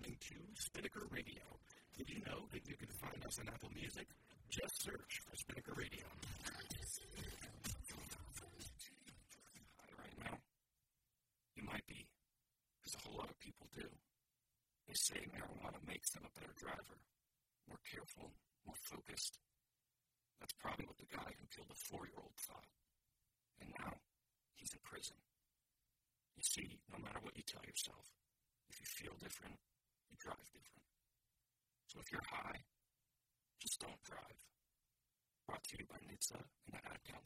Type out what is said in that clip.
listening to Spinnaker Radio. Did you know that you can find us on Apple Music? Just search for Spinnaker Radio. Hi, right now? You might be, because a whole lot of people do. They say marijuana makes them a better driver, more careful, more focused. That's probably what the guy who killed a 4-year-old thought. And now, he's in prison. You see, no matter what you tell yourself, if you feel different, you drive different. So if you're high, just don't drive. Brought to you by NHTSA and the Ad Council.